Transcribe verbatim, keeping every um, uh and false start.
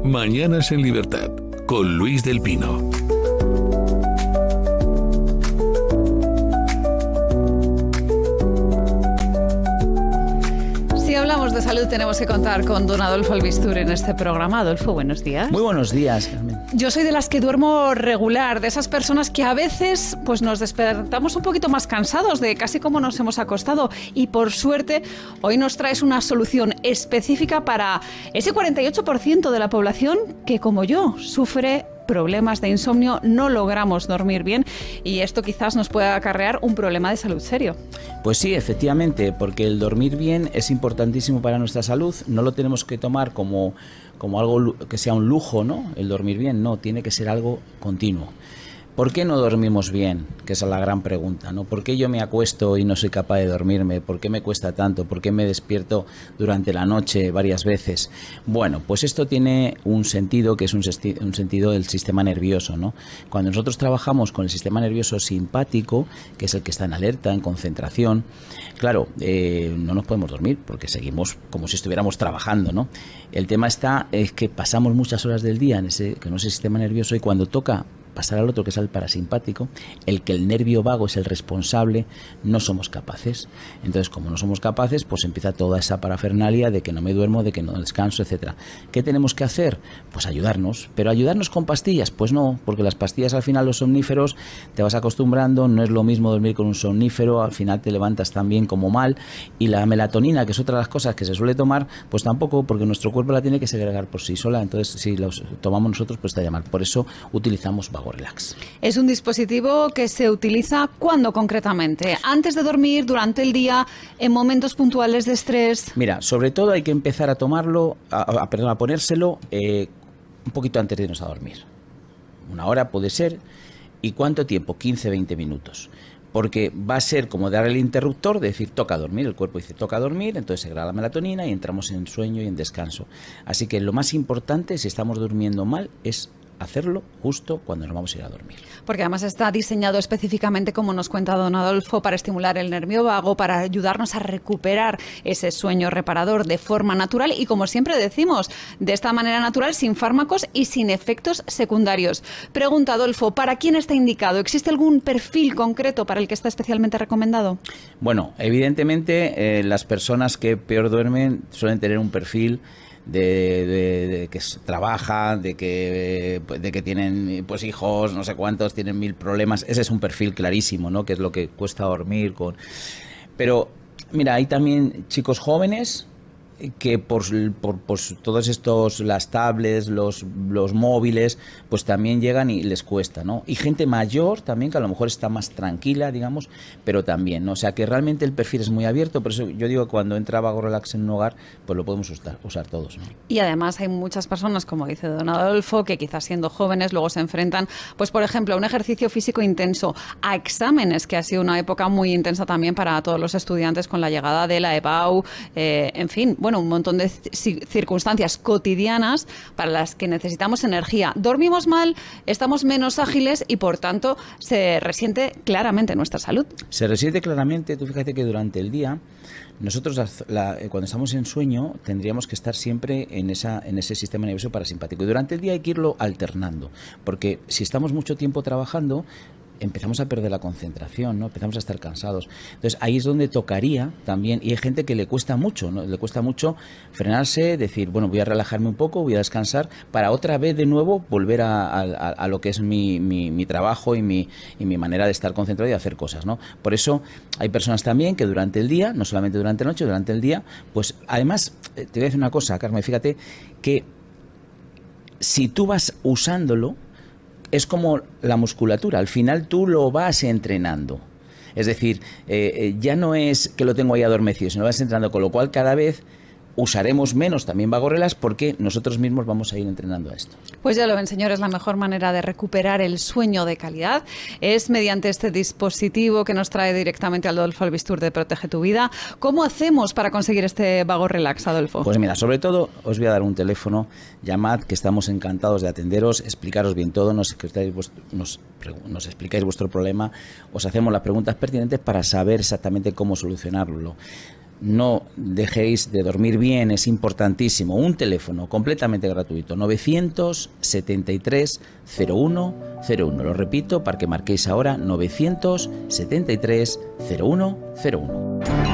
Mañanas en Libertad, con Luis del Pino. Si hablamos de salud, tenemos que contar con don Adolfo Albistur en este programa. Adolfo, buenos días. Muy buenos días, Carmen. Yo soy de las que duermo regular, de esas personas que a veces pues nos despertamos un poquito más cansados de casi como nos hemos acostado, y por suerte hoy nos traes una solución específica para ese cuarenta y ocho por ciento de la población que, como yo, sufre problemas de insomnio, no logramos dormir bien, y esto quizás nos pueda acarrear un problema de salud serio. Pues sí, efectivamente, porque el dormir bien es importantísimo para nuestra salud. No lo tenemos que tomar como, como algo que sea un lujo, ¿no? El dormir bien, no, tiene que ser algo continuo. ¿Por qué no dormimos bien? Que esa es la gran pregunta, ¿no? ¿Por qué yo me acuesto y no soy capaz de dormirme? ¿Por qué me cuesta tanto? ¿Por qué me despierto durante la noche varias veces? Bueno, pues esto tiene un sentido, que es un, sesti- un sentido del sistema nervioso, ¿no? Cuando nosotros trabajamos con el sistema nervioso simpático, que es el que está en alerta, en concentración, claro, eh, no nos podemos dormir porque seguimos como si estuviéramos trabajando, ¿no? El tema está es que pasamos muchas horas del día en ese, en ese sistema nervioso, y cuando toca pasar al otro, que es el parasimpático, el que el nervio vago es el responsable, no somos capaces. Entonces, como no somos capaces, pues empieza toda esa parafernalia de que no me duermo, de que no descanso, etcétera. ¿Qué tenemos que hacer? Pues ayudarnos. ¿Pero ayudarnos con pastillas? Pues no, porque las pastillas, al final, los somníferos, te vas acostumbrando, no es lo mismo dormir con un somnífero, al final te levantas también como mal, y la melatonina, que es otra de las cosas que se suele tomar, pues tampoco, porque nuestro cuerpo la tiene que segregar por sí sola. Entonces, si los tomamos nosotros, pues está mal. Por eso utilizamos Vago Relax. Es un dispositivo que se utiliza ¿cuándo concretamente? ¿Antes de dormir, durante el día, en momentos puntuales de estrés? Mira, sobre todo hay que empezar a tomarlo, a, a, perdón, a ponérselo eh, un poquito antes de irnos a dormir. Una hora puede ser. ¿Y cuánto tiempo? quince, veinte minutos. Porque va a ser como dar el interruptor de decir toca dormir, el cuerpo dice toca dormir, entonces se crea la melatonina y entramos en sueño y en descanso. Así que lo más importante, si estamos durmiendo mal, es hacerlo justo cuando nos vamos a ir a dormir. Porque además está diseñado específicamente, como nos cuenta don Adolfo, para estimular el nervio vago, para ayudarnos a recuperar ese sueño reparador de forma natural y, como siempre decimos, de esta manera natural, sin fármacos y sin efectos secundarios. Pregunta, Adolfo, ¿para quién está indicado? ¿Existe algún perfil concreto para el que está especialmente recomendado? Bueno, evidentemente eh, las personas que peor duermen suelen tener un perfil De, de, de que trabajan, de que de que tienen pues hijos, no sé cuántos, tienen mil problemas. Ese es un perfil clarísimo, ¿no? Que es lo que cuesta dormir con. Pero mira, hay también chicos jóvenes que por, por, por todos estos, las tablets, los, los móviles, pues también llegan y les cuesta, ¿no? Y gente mayor también, que a lo mejor está más tranquila, digamos, pero también, ¿no? O sea, que realmente el perfil es muy abierto. Por eso yo digo que cuando entra Vago Relax en un hogar, pues lo podemos usar, usar todos, ¿no? Y además hay muchas personas, como dice don Adolfo, que quizás siendo jóvenes luego se enfrentan, pues por ejemplo, a un ejercicio físico intenso, a exámenes, que ha sido una época muy intensa también para todos los estudiantes con la llegada de la EBAU, eh, en fin, bueno, Bueno, un montón de circunstancias cotidianas para las que necesitamos energía. Dormimos mal, estamos menos ágiles y, por tanto, se resiente claramente nuestra salud. Se resiente claramente. Tú fíjate que durante el día, nosotros la, la, cuando estamos en sueño tendríamos que estar siempre en, esa, en ese sistema nervioso parasimpático. Y durante el día hay que irlo alternando, porque si estamos mucho tiempo trabajando, empezamos a perder la concentración, ¿no? Empezamos a estar cansados. Entonces ahí es donde tocaría también, y hay gente que le cuesta mucho, ¿no? Le cuesta mucho frenarse, decir, bueno, voy a relajarme un poco, voy a descansar, para otra vez de nuevo volver a, a, a lo que es mi, mi, mi trabajo y mi, y mi manera de estar concentrado y de hacer cosas, ¿no? Por eso hay personas también que durante el día, no solamente durante la noche, durante el día, pues además, te voy a decir una cosa, Carmen, fíjate que si tú vas usándolo, es como la musculatura, al final tú lo vas entrenando. Es decir, eh, ya no es que lo tengo ahí adormecido, sino lo vas entrenando, con lo cual cada vez usaremos menos también Vago Relax porque nosotros mismos vamos a ir entrenando a esto. Pues ya lo ven, señores, la mejor manera de recuperar el sueño de calidad es mediante este dispositivo que nos trae directamente Adolfo Albistur de Protege tu Vida. ¿Cómo hacemos para conseguir este Vago Relax, Adolfo? Pues mira, sobre todo os voy a dar un teléfono, llamad, que estamos encantados de atenderos, explicaros bien todo, nos, nos, nos explicáis vuestro problema, os hacemos las preguntas pertinentes para saber exactamente cómo solucionarlo. no dejéis de dormir bien, es importantísimo. Un teléfono completamente gratuito, novecientos setenta y tres cero uno cero uno. Lo repito para que marquéis ahora, novecientos setenta y tres cero uno cero uno.